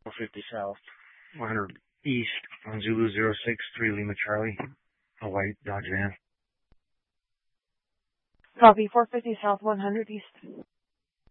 450 South, 100 East on Zulu 063 Lima Charlie, a white Dodge van. Copy, 450 South, 100 East.